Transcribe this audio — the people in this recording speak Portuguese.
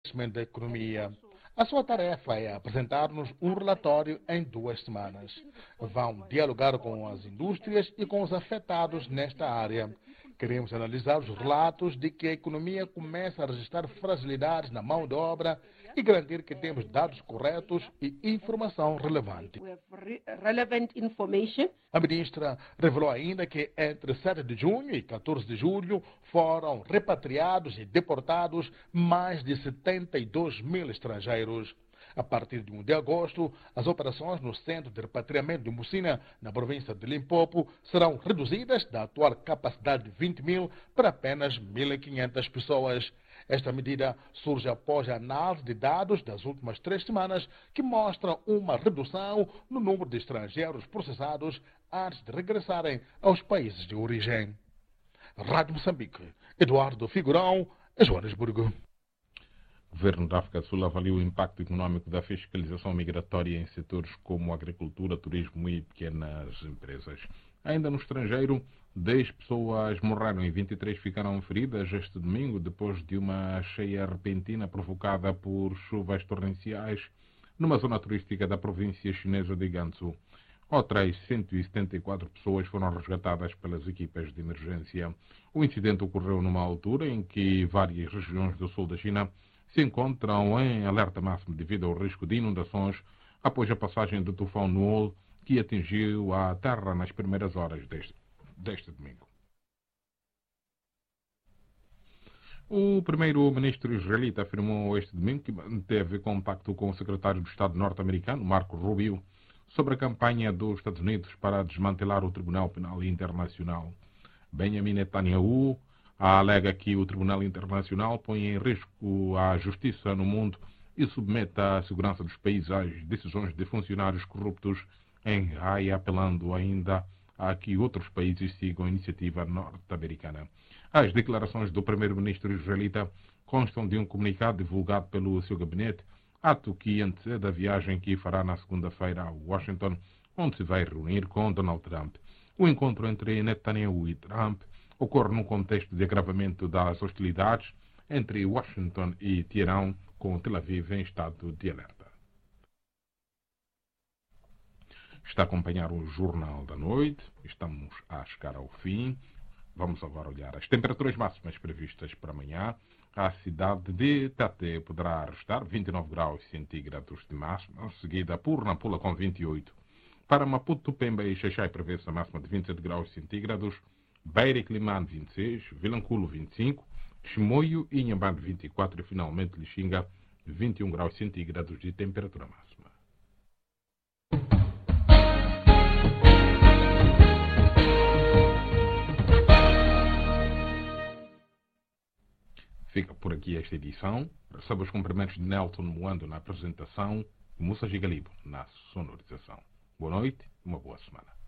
da economia. A sua tarefa é apresentar-nos um relatório em 2 semanas. Vão dialogar com as indústrias e com os afetados nesta área. Queremos analisar os relatos de que a economia começa a registrar fragilidades na mão de obra e garantir que temos dados corretos e informação relevante. A ministra revelou ainda que entre 7 de junho e 14 de julho foram repatriados e deportados mais de 72 mil estrangeiros. A partir de 1 de agosto, as operações no Centro de Repatriamento de Mucina, na província de Limpopo, serão reduzidas da atual capacidade de 20 mil para apenas 1.500 pessoas. Esta medida surge após a análise de dados das últimas 3 semanas que mostram uma redução no número de estrangeiros processados antes de regressarem aos países de origem. Rádio Moçambique, Eduardo Figurão, Joanesburgo. O governo da África do Sul avalia o impacto econômico da fiscalização migratória em setores como agricultura, turismo e pequenas empresas. Ainda no estrangeiro, 10 pessoas morreram e 23 ficaram feridas este domingo depois de uma cheia repentina provocada por chuvas torrenciais numa zona turística da província chinesa de Gansu. Outras 174 pessoas foram resgatadas pelas equipas de emergência. O incidente ocorreu numa altura em que várias regiões do sul da China se encontram em alerta máximo devido ao risco de inundações após a passagem do tufão Nuol, que atingiu a terra nas primeiras horas deste domingo. O primeiro-ministro israelita afirmou este domingo que manteve contacto com o secretário de Estado norte-americano, Marco Rubio, sobre a campanha dos Estados Unidos para desmantelar o Tribunal Penal Internacional. Benjamin Netanyahu alega que o Tribunal Internacional põe em risco a justiça no mundo e submete a segurança dos países às decisões de funcionários corruptos em raia, apelando ainda a que outros países sigam a iniciativa norte-americana. As declarações do primeiro-ministro israelita constam de um comunicado divulgado pelo seu gabinete, ato que antecede a viagem que fará na segunda-feira a Washington, onde se vai reunir com Donald Trump. O encontro entre Netanyahu e Trump ocorre num contexto de agravamento das hostilidades entre Washington e Teherão, com Tel Aviv em estado de alerta. Está a acompanhar o Jornal da Noite. Estamos a chegar ao fim. Vamos agora olhar as temperaturas máximas previstas para amanhã. A cidade de Tete poderá registrar 29 graus centígrados de máxima, seguida por Nampula com 28. Para Maputo, Pemba e Xaixai prevê-se a máxima de 27 graus centígrados, Beira e Climane 26, Vilanculo 25, Chimoio e Inhambane 24 e finalmente Lixinga 21 graus centígrados de temperatura máxima. Fica por aqui esta edição. Receba os cumprimentos de Nelson Moando na apresentação e Moussa Gigalibo na sonorização. Boa noite e uma boa semana.